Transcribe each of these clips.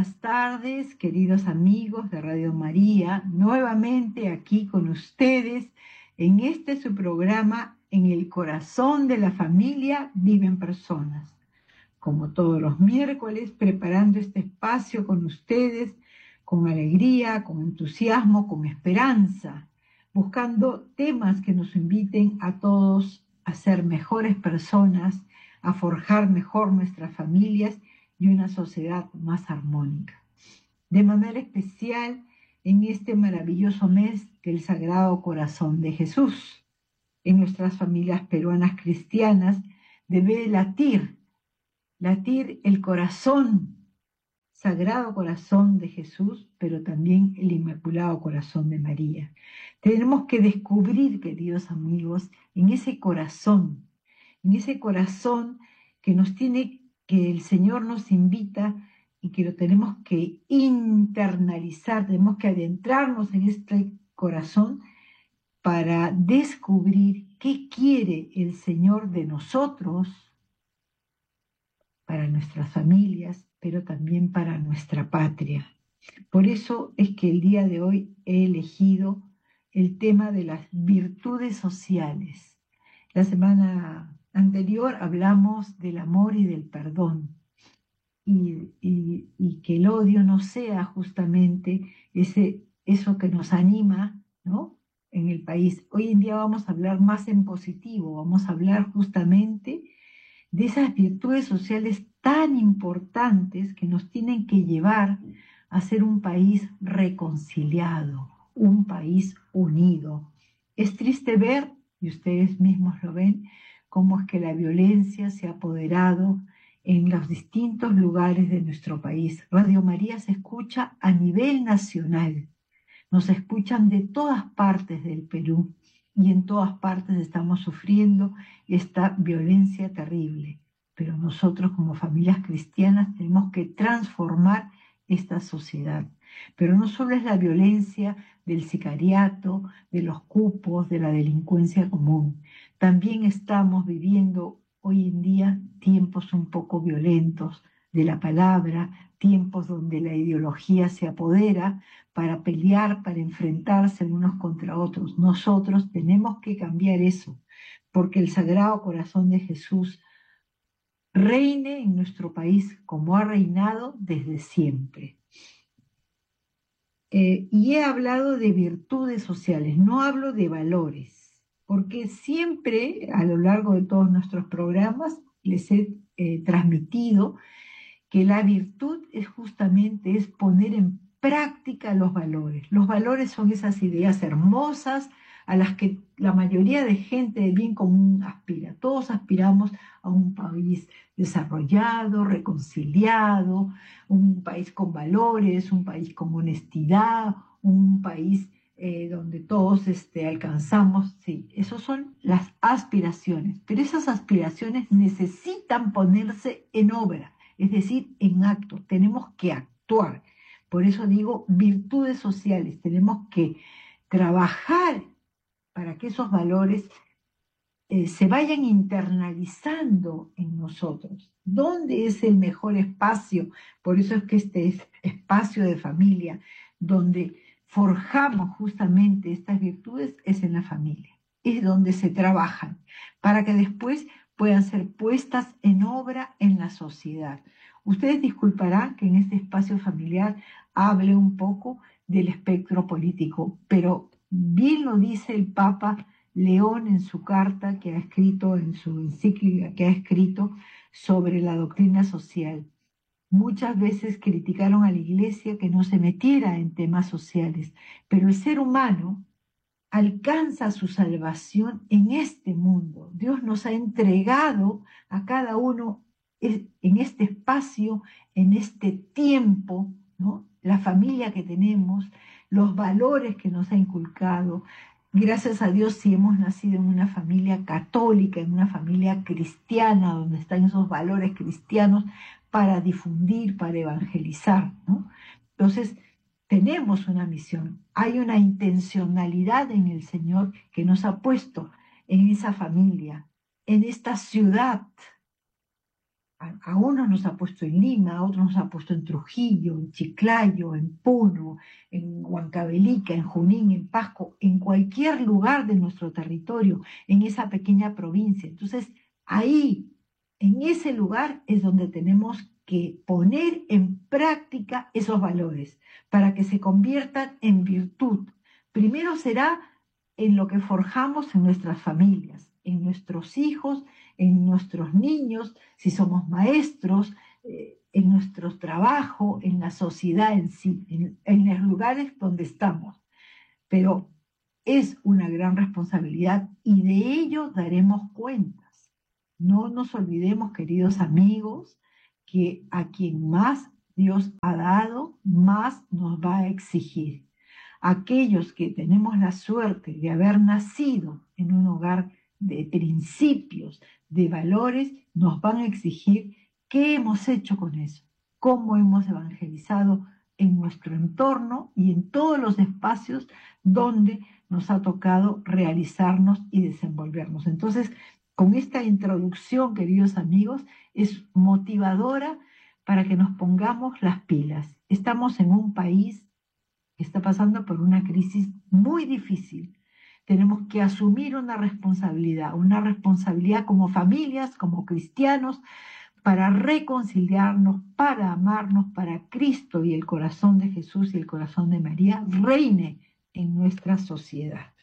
buenas tardes, queridos amigos de Radio María, nuevamente aquí con ustedes en este su programa En el corazón de la familia viven personas. Como todos los miércoles, preparando este espacio con ustedes, con alegría, con entusiasmo, con esperanza, buscando temas que nos inviten a todos a ser mejores personas, a forjar mejor nuestras familias y una sociedad más armónica. De manera especial en este maravilloso mes del Sagrado Corazón de Jesús. En nuestras familias peruanas cristianas debe latir el corazón, Sagrado Corazón de Jesús, pero también el Inmaculado Corazón de María. Tenemos que descubrir, queridos amigos, en ese corazón que el Señor nos invita y que lo tenemos que internalizar, tenemos que adentrarnos en este corazón para descubrir qué quiere el Señor de nosotros, para nuestras familias, pero también para nuestra patria. Por eso es que el día de hoy he elegido el tema de las virtudes sociales. La semana anterior hablamos del amor y del perdón, y que el odio no sea justamente eso que nos anima, ¿no?, en el país. Hoy en día vamos a hablar más en positivo, vamos a hablar justamente de esas virtudes sociales tan importantes que nos tienen que llevar a ser un país reconciliado, un país unido. Es triste ver, y ustedes mismos lo ven, cómo es que la violencia se ha apoderado en los distintos lugares de nuestro país. Radio María se escucha a nivel nacional, nos escuchan de todas partes del Perú y en todas partes estamos sufriendo esta violencia terrible. Pero nosotros como familias cristianas tenemos que transformar esta sociedad. Pero no solo es la violencia del sicariato, de los cupos, de la delincuencia común. También estamos viviendo hoy en día tiempos un poco violentos de la palabra, tiempos donde la ideología se apodera para pelear, para enfrentarse unos contra otros. Nosotros tenemos que cambiar eso, porque el Sagrado Corazón de Jesús reine en nuestro país como ha reinado desde siempre. Y he hablado de virtudes sociales, no hablo de valores, porque siempre a lo largo de todos nuestros programas les he transmitido que la virtud es poner en práctica los valores. Los valores son esas ideas hermosas a las que la mayoría de gente de bien común aspira. Todos aspiramos a un país desarrollado, reconciliado, un país con valores, un país con honestidad, un país donde todos alcanzamos, sí, esas son las aspiraciones, pero esas aspiraciones necesitan ponerse en obra, es decir, en acto, tenemos que actuar. Por eso digo virtudes sociales, tenemos que trabajar para que esos valores se vayan internalizando en nosotros. ¿Dónde es el mejor espacio? Por eso es que este es espacio de familia, donde forjamos justamente estas virtudes, es en la familia. Es donde se trabajan, para que después puedan ser puestas en obra en la sociedad. Ustedes disculparán que en este espacio familiar hable un poco del espectro político, pero bien lo dice el Papa León en su carta que ha escrito, en su encíclica que ha escrito sobre la doctrina social. Muchas veces criticaron a la Iglesia que no se metiera en temas sociales, pero el ser humano alcanza su salvación en este mundo. Dios nos ha entregado a cada uno en este espacio, en este tiempo, ¿no?, la familia que tenemos, los valores que nos ha inculcado. Gracias a Dios si hemos nacido en una familia católica, en una familia cristiana, donde están esos valores cristianos para difundir, para evangelizar, ¿no? Entonces, tenemos una misión, hay una intencionalidad en el Señor que nos ha puesto en esa familia, en esta ciudad. A unos nos ha puesto en Lima, a otros nos ha puesto en Trujillo, en Chiclayo, en Puno, en Huancavelica, en Junín, en Pasco, en cualquier lugar de nuestro territorio, en esa pequeña provincia. Entonces, ahí, en ese lugar, es donde tenemos que poner en práctica esos valores para que se conviertan en virtud. Primero será en lo que forjamos en nuestras familias, en nuestros hijos, en nuestros niños, si somos maestros, en nuestro trabajo, en la sociedad en sí, en los lugares donde estamos. Pero es una gran responsabilidad y de ello daremos cuentas. No nos olvidemos, queridos amigos, que a quien más Dios ha dado, más nos va a exigir. Aquellos que tenemos la suerte de haber nacido en un hogar de principios, de valores, nos van a exigir qué hemos hecho con eso, cómo hemos evangelizado en nuestro entorno y en todos los espacios donde nos ha tocado realizarnos y desenvolvernos. Entonces, con esta introducción, queridos amigos, es motivadora para que nos pongamos las pilas. Estamos en un país que está pasando por una crisis muy difícil. Tenemos que asumir una responsabilidad como familias, como cristianos, para reconciliarnos, para amarnos, para Cristo y el corazón de Jesús y el corazón de María reine en nuestra sociedad.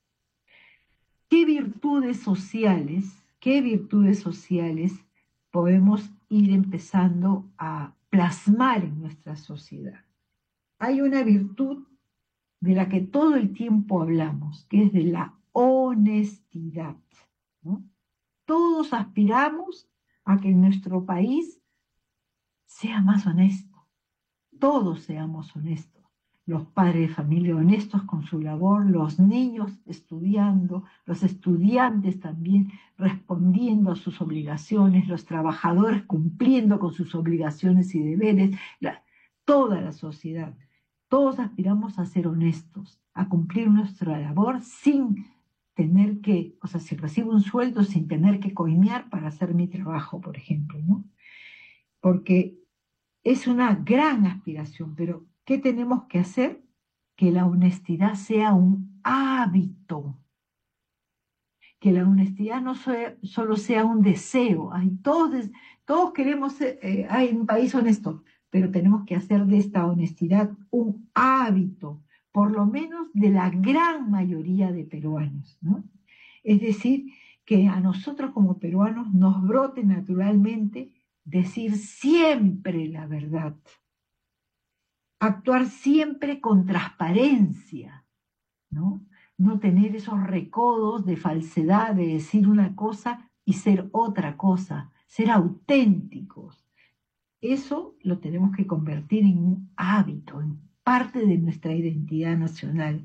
Qué virtudes sociales podemos ir empezando a plasmar en nuestra sociedad? Hay una virtud de la que todo el tiempo hablamos, que es de la honestidad, ¿no? Todos aspiramos a que nuestro país sea más honesto, todos seamos honestos. Los padres de familia honestos con su labor, los niños estudiando, los estudiantes también respondiendo a sus obligaciones, los trabajadores cumpliendo con sus obligaciones y deberes, toda la sociedad. Todos aspiramos a ser honestos, a cumplir nuestra labor sin tener que, o sea, si recibo un sueldo sin tener que coimear para hacer mi trabajo, por ejemplo, ¿no? Porque es una gran aspiración, pero ¿qué tenemos que hacer? Que la honestidad sea un hábito, que la honestidad no solo sea un deseo. Todos queremos ser, hay un país honesto, pero tenemos que hacer de esta honestidad un hábito, por lo menos de la gran mayoría de peruanos, ¿no? Es decir, que a nosotros como peruanos nos brote naturalmente decir siempre la verdad, actuar siempre con transparencia, ¿no? No tener esos recodos de falsedad, de decir una cosa y ser otra cosa, ser auténticos. Eso lo tenemos que convertir en un hábito, en parte de nuestra identidad nacional.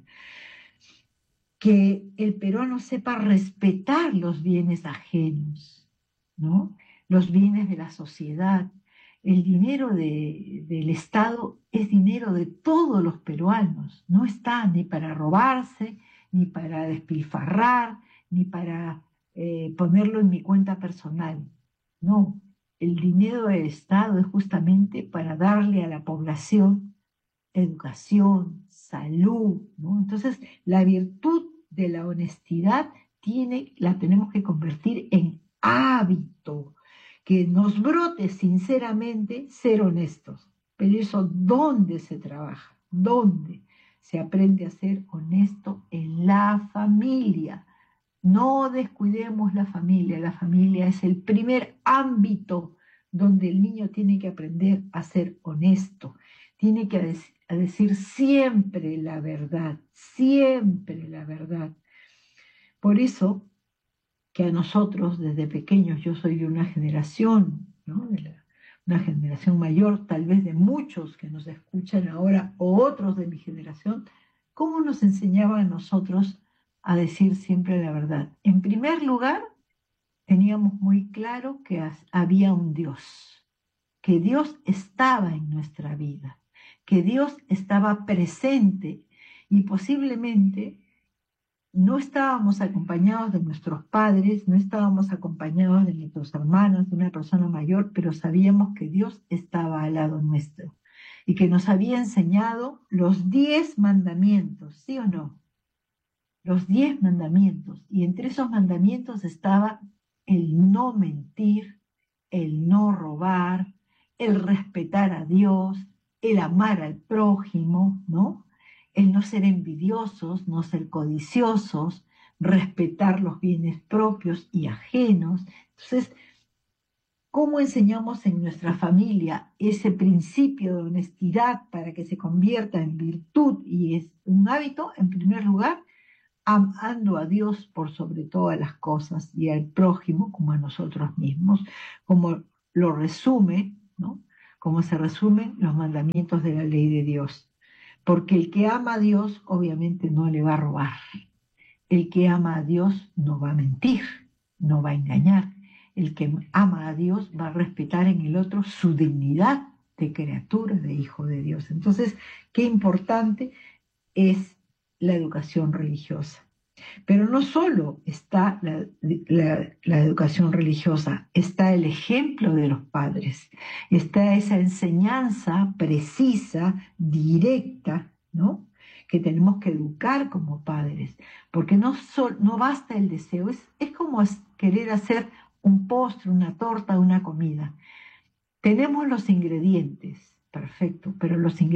Que el peruano sepa respetar los bienes ajenos, ¿no? Los bienes de la sociedad. El dinero del Estado es dinero de todos los peruanos, no está ni para robarse, ni para despilfarrar, ni para ponerlo en mi cuenta personal. No, el dinero del Estado es justamente para darle a la población educación, salud, ¿no? Entonces, la virtud de la honestidad la tenemos que convertir en hábito, que nos brote sinceramente ser honestos. Pero eso, ¿dónde se trabaja? ¿Dónde se aprende a ser honesto? En la familia. No descuidemos la familia es el primer ámbito donde el niño tiene que aprender a ser honesto, tiene que decir siempre la verdad, siempre la verdad. Por eso que a nosotros desde pequeños, yo soy de una generación, ¿no? Una generación mayor, tal vez de muchos que nos escuchan ahora o otros de mi generación, ¿cómo nos enseñaban a nosotros a decir siempre la verdad? En primer lugar, teníamos muy claro que había un Dios, que Dios estaba en nuestra vida, que Dios estaba presente y posiblemente no estábamos acompañados de nuestros padres, no estábamos acompañados de nuestros hermanos, de una persona mayor, pero sabíamos que Dios estaba al lado nuestro y que nos había enseñado los 10 mandamientos, ¿sí o no? Los 10 mandamientos. Y entre esos mandamientos estaba el no mentir, el no robar, el respetar a Dios, el amar al prójimo, ¿no? El no ser envidiosos, no ser codiciosos, respetar los bienes propios y ajenos. Entonces, ¿cómo enseñamos en nuestra familia ese principio de honestidad para que se convierta en virtud y es un hábito? En primer lugar, amando a Dios por sobre todas las cosas y al prójimo como a nosotros mismos, como lo resume, ¿no? Como se resumen los mandamientos de la ley de Dios. Porque el que ama a Dios obviamente no le va a robar. El que ama a Dios no va a mentir, no va a engañar. El que ama a Dios va a respetar en el otro su dignidad de criatura, de hijo de Dios. Entonces, qué importante es la educación religiosa. Pero no solo está la educación religiosa, está el ejemplo de los padres, está esa enseñanza precisa, directa, ¿no? Que tenemos que educar como padres, porque no basta el deseo, es como querer hacer un postre, una torta, una comida. Tenemos los ingredientes, perfecto, pero los ingredientes